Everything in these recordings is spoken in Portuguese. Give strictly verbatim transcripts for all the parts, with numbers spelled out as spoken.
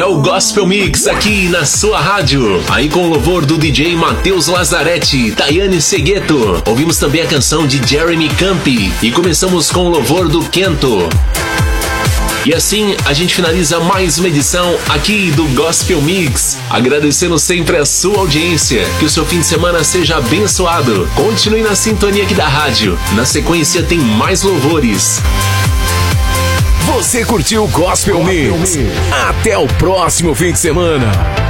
É o Gospel Mix aqui na sua rádio. Aí com o louvor do D J Matheus Lazzaretti, Tayane Segueto. Ouvimos também a canção de Jeremy Campi e começamos com o louvor do Kento. E assim a gente finaliza mais uma edição aqui do Gospel Mix, agradecendo sempre a sua audiência. Que o seu fim de semana seja abençoado. Continue na sintonia aqui da rádio. Na sequência tem mais louvores. Você curtiu o Gospel, Gospel Mix? Mix? Até o próximo fim de semana.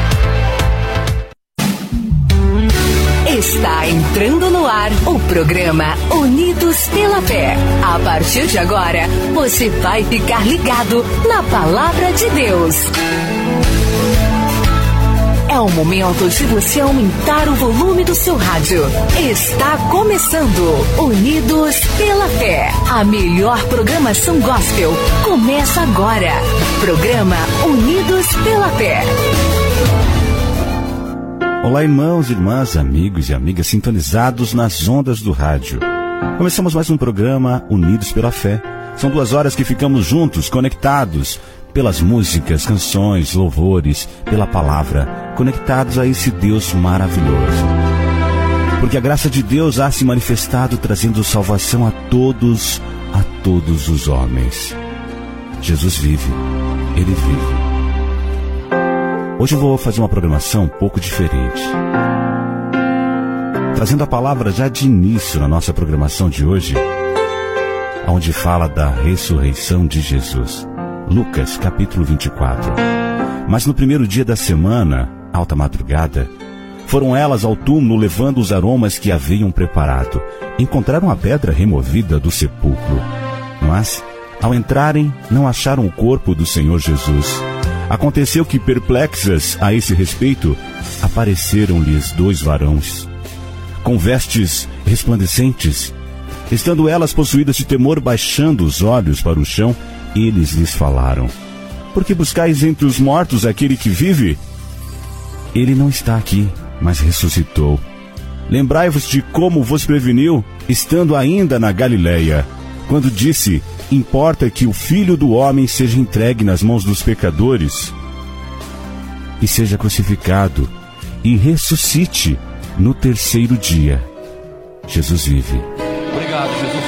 Está entrando no ar o programa Unidos pela Fé. A partir de agora, você vai ficar ligado na Palavra de Deus. É o momento de você aumentar o volume do seu rádio. Está começando Unidos pela Fé. A melhor programação gospel começa agora. Programa Unidos pela Fé. Olá, irmãos, irmãs, amigos e amigas sintonizados nas ondas do rádio. Começamos mais um programa Unidos pela Fé. São duas horas que ficamos juntos, conectados pelas músicas, canções, louvores, pela palavra, conectados a esse Deus maravilhoso. Porque a graça de Deus há se manifestado, trazendo salvação a todos, a todos os homens. Jesus vive, Ele vive. Hoje eu vou fazer uma programação um pouco diferente, trazendo a palavra já de início na nossa programação de hoje, onde fala da ressurreição de Jesus. Lucas, capítulo vinte e quatro. Mas no primeiro dia da semana, alta madrugada, foram elas ao túmulo levando os aromas que haviam preparado. Encontraram a pedra removida do sepulcro, mas, ao entrarem, não acharam o corpo do Senhor Jesus. Aconteceu que, perplexas a esse respeito, apareceram-lhes dois varões, com vestes resplandecentes. Estando elas possuídas de temor, baixando os olhos para o chão, eles lhes falaram: por que buscais entre os mortos aquele que vive? Ele não está aqui, mas ressuscitou. Lembrai-vos de como vos preveniu, estando ainda na Galileia, quando disse: importa que o Filho do Homem seja entregue nas mãos dos pecadores e seja crucificado e ressuscite no terceiro dia. Jesus vive. Obrigado, Jesus.